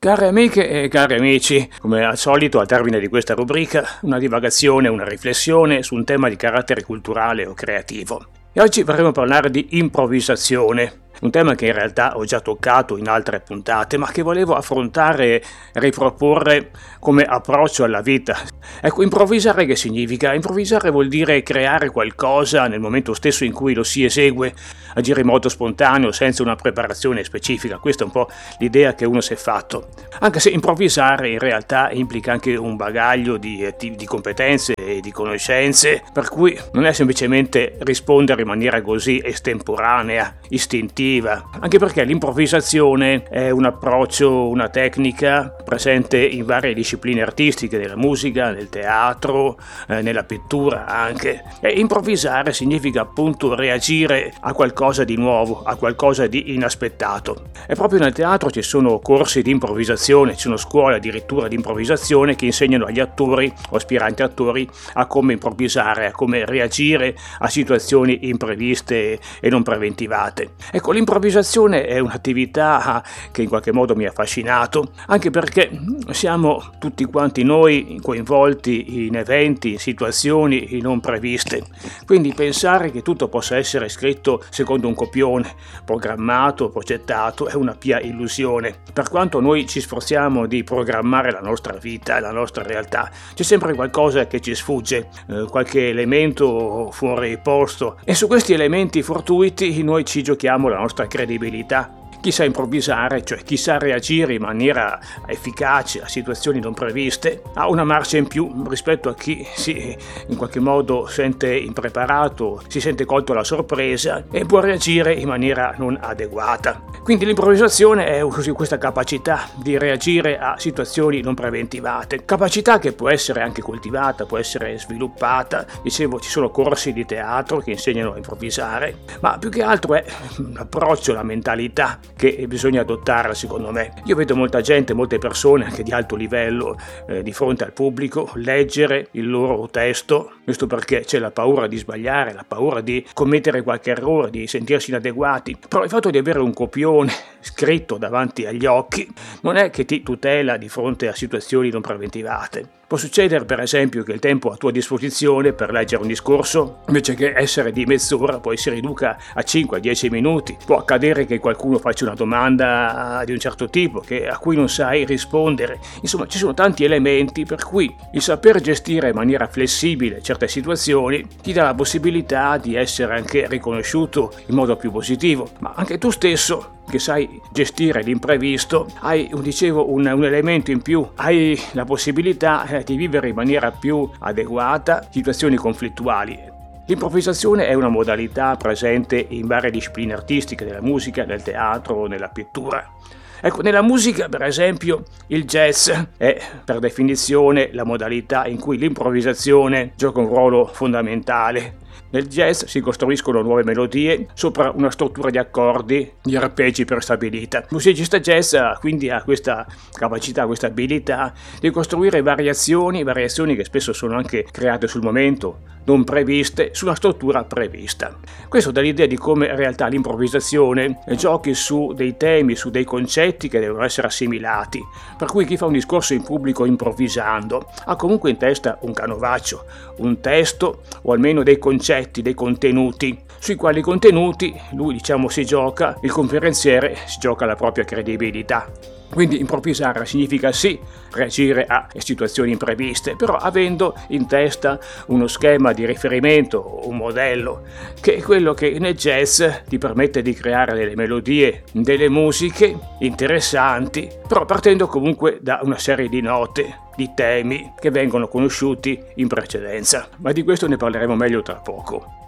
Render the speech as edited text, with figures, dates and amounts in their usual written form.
Care amiche e cari amici, come al solito al termine di questa rubrica, una divagazione, una riflessione su un tema di carattere culturale o creativo. E oggi vorremmo parlare di improvvisazione, un tema che in realtà ho già toccato in altre puntate, ma che volevo affrontare e riproporre come approccio alla vita. Ecco, improvvisare che significa? Improvvisare vuol dire creare qualcosa nel momento stesso in cui lo si esegue, agire in modo spontaneo, senza una preparazione specifica. Questa è un po' l'idea che uno si è fatto. Anche se improvvisare in realtà implica anche un bagaglio di competenze e di conoscenze, per cui non è semplicemente rispondere in maniera così estemporanea, istintiva, anche perché l'improvvisazione è un approccio, una tecnica presente in varie discipline artistiche, nella musica, nel teatro, nella pittura anche. E improvvisare significa appunto reagire a qualcosa di nuovo, a qualcosa di inaspettato. E proprio nel teatro ci sono corsi di improvvisazione, ci sono scuole addirittura di improvvisazione che insegnano agli attori o aspiranti attori a come improvvisare, a come reagire a situazioni impreviste e non preventivate. Ecco, l'improvvisazione è un'attività che in qualche modo mi ha affascinato, anche perché siamo tutti quanti noi coinvolti in eventi, in situazioni non previste. Quindi pensare che tutto possa essere scritto secondo un copione, programmato, progettato, è una pia illusione. Per quanto noi ci sforziamo di programmare la nostra vita, la nostra realtà, c'è sempre qualcosa che ci sfugge, qualche elemento fuori posto, e su questi elementi fortuiti noi ci giochiamo la nostra credibilità. Chi sa improvvisare, cioè chi sa reagire in maniera efficace a situazioni non previste, ha una marcia in più rispetto a chi si in qualche modo sente impreparato, si sente colto alla sorpresa e può reagire in maniera non adeguata. Quindi l'improvvisazione è così questa capacità di reagire a situazioni non preventivate, capacità che può essere anche coltivata, può essere sviluppata. Dicevo, ci sono corsi di teatro che insegnano a improvvisare, ma più che altro è l'approccio, la mentalità che bisogna adottare, secondo me. Io vedo molta gente, molte persone anche di alto livello di fronte al pubblico leggere il loro testo, questo perché c'è la paura di sbagliare, la paura di commettere qualche errore, di sentirsi inadeguati. Però il fatto di avere un copione scritto davanti agli occhi non è che ti tutela di fronte a situazioni non preventivate. Può succedere, per esempio, che il tempo a tua disposizione per leggere un discorso, invece che essere di mezz'ora, poi si riduca a 5-10 minuti. Può accadere che qualcuno faccia una domanda di un certo tipo a cui non sai rispondere. Insomma, ci sono tanti elementi per cui il saper gestire in maniera flessibile certe situazioni ti dà la possibilità di essere anche riconosciuto in modo più positivo. Ma anche tu stesso, che sai gestire l'imprevisto, hai un elemento in più, hai la possibilità di vivere in maniera più adeguata situazioni conflittuali. L'improvvisazione è una modalità presente in varie discipline artistiche, nella musica, nel teatro, nella pittura. Ecco, nella musica, per esempio, il jazz è per definizione la modalità in cui l'improvvisazione gioca un ruolo fondamentale. Nel jazz si costruiscono nuove melodie sopra una struttura di accordi, di arpeggi prestabilita. Il musicista jazz quindi ha questa capacità, questa abilità di costruire variazioni che spesso sono anche create sul momento, non previste, su una struttura prevista. Questo dà l'idea di come in realtà l'improvvisazione giochi su dei temi, su dei concetti che devono essere assimilati, per cui chi fa un discorso in pubblico improvvisando ha comunque in testa un canovaccio, un testo o almeno dei concetti, dei contenuti, sui quali contenuti lui si gioca, il conferenziere si gioca la propria credibilità. Quindi improvvisare significa sì reagire a situazioni impreviste, però avendo in testa uno schema di riferimento, un modello, che è quello che nel jazz ti permette di creare delle melodie, delle musiche interessanti, però partendo comunque da una serie di note, di temi che vengono conosciuti in precedenza. Ma di questo ne parleremo meglio tra poco.